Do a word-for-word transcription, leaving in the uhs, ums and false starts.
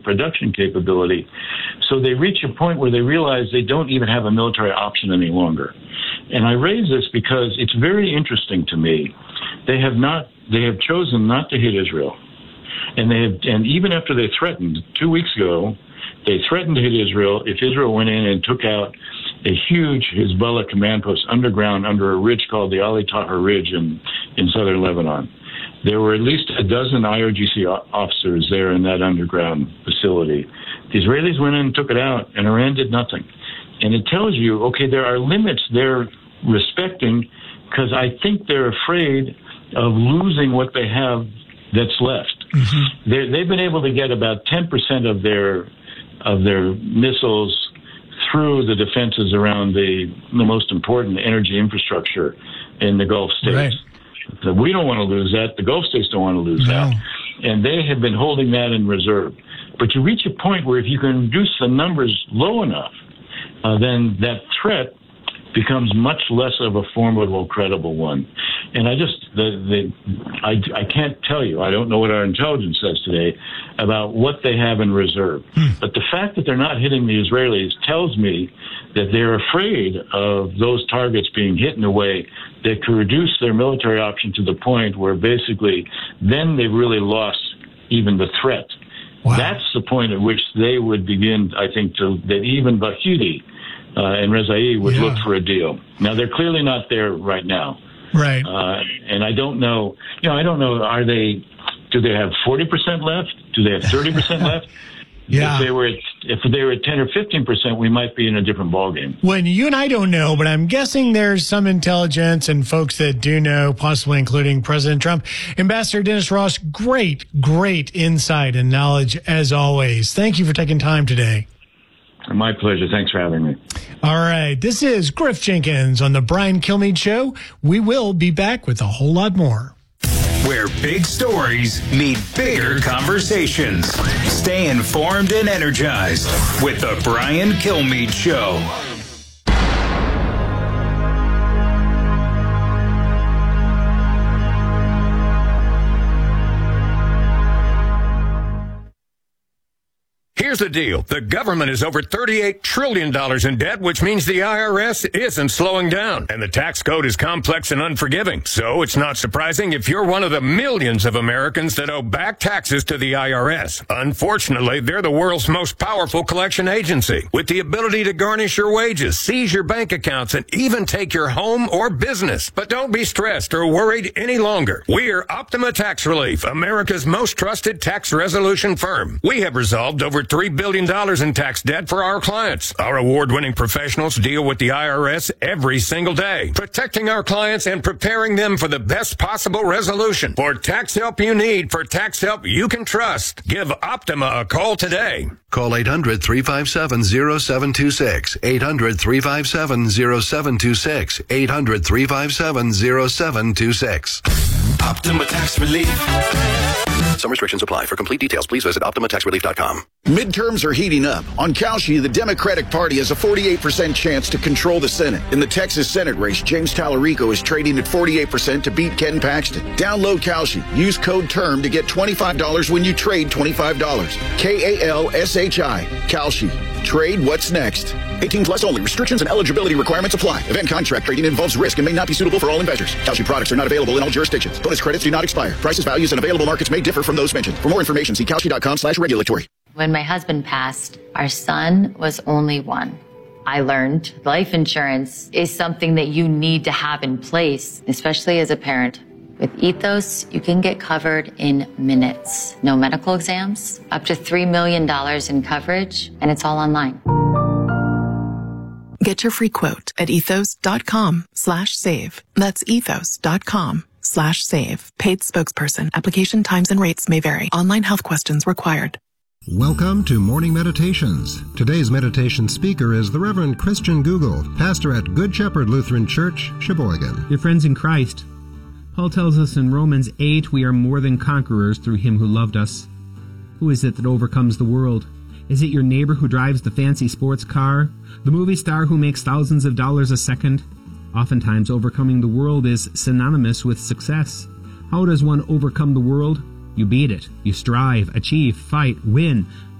production capability. So they reach a point where they realize they don't even have a military option any longer. And I raise this because it's very interesting to me. They have not, they have chosen not to hit Israel. And they have, and even after they threatened two weeks ago, they threatened to hit Israel if Israel went in and took out a huge Hezbollah command post underground under a ridge called the Ali Tahrir Ridge in, in southern Lebanon. There were at least a dozen I R G C officers there in that underground facility. The Israelis went in and took it out, and Iran did nothing. And it tells you, okay, there are limits they're respecting because I think they're afraid of losing what they have that's left. Mm-hmm. They've been able to get about ten percent of their of their missiles through the defenses around the, the most important energy infrastructure in the Gulf states. Right. So we don't want to lose that. The Gulf states don't want to lose no. that. And they have been holding that in reserve. But you reach a point where if you can reduce the numbers low enough, uh, then that threat becomes much less of a formidable, credible one. And I just, the, the, I, I can't tell you, I don't know what our intelligence says today about what they have in reserve. Hmm. But the fact that they're not hitting the Israelis tells me that they're afraid of those targets being hit in a way that could reduce their military option to the point where basically then they've really lost even the threat. Wow. That's the point at which they would begin, I think, to, that even Bahidi uh, and Rezai would yeah. look for a deal. Now, they're clearly not there right now. Right. Uh, and I don't know, you know, I don't know, are they, do they have forty percent left? Do they have thirty percent left? Yeah. If they were at, if they were at ten or fifteen percent, we might be in a different ballgame. Well, you and I don't know, but I'm guessing there's some intelligence and folks that do know, possibly including President Trump. Ambassador Dennis Ross, great, great insight and knowledge as always. Thank you for taking time today. My pleasure. Thanks for having me. All right. This is Griff Jenkins on the Brian Kilmeade Show. We will be back with a whole lot more. Where big stories meet bigger conversations. Stay informed and energized with the Brian Kilmeade Show. Here's the deal. The government is over thirty-eight trillion dollars in debt, which means the I R S isn't slowing down. And the tax code is complex and unforgiving. So it's not surprising if you're one of the millions of Americans that owe back taxes to the I R S. Unfortunately, they're the world's most powerful collection agency, with the ability to garnish your wages, seize your bank accounts, and even take your home or business. But don't be stressed or worried any longer. We're Optima Tax Relief, America's most trusted tax resolution firm. We have resolved over three billion dollars in tax debt for our clients. Our award-winning professionals deal with the I R S every single day, protecting our clients and preparing them for the best possible resolution. For tax help you need, for tax help you can trust, give Optima a call today. Call eight hundred, three five seven, zero seven two six, eight hundred, three five seven, zero seven two six, eight hundred, three five seven, zero seven two six. Optima Tax Relief. Some restrictions apply. For complete details, please visit optima tax relief dot com. Midterms are heating up. On Kalshi, the Democratic Party has a forty-eight percent chance to control the Senate. In the Texas Senate race, James Tallarico is trading at forty-eight percent to beat Ken Paxton. Download Kalshi. Use code TERM to get twenty-five dollars when you trade twenty-five dollars. K A L S H I. Kalshi. Trade what's next. eighteen plus only. Restrictions and eligibility requirements apply. Event contract trading involves risk and may not be suitable for all investors. Kalshi products are not available in all jurisdictions. Bonus credits do not expire. Prices, values, and available markets may differ from those mentioned. For more information, see kalshi dot com slash regulatory. When my husband passed, our son was only one. I learned life insurance is something that you need to have in place, especially as a parent. With Ethos, you can get covered in minutes. No medical exams, up to three million dollars in coverage, and it's all online. Get your free quote at ethos dot com slash save. That's ethos dot com slash save. Paid spokesperson. Application times and rates may vary. Online health questions required. Welcome to Morning Meditations. Today's meditation speaker is the Reverend Christian Google, pastor at Good Shepherd Lutheran Church, Sheboygan. Dear friends in Christ, Paul tells us in Romans eight, we are more than conquerors through him who loved us. Who is it that overcomes the world? Is it your neighbor who drives the fancy sports car? The movie star who makes thousands of dollars a second? Oftentimes, overcoming the world is synonymous with success. How does one overcome the world? You beat it. You strive, achieve, fight, win.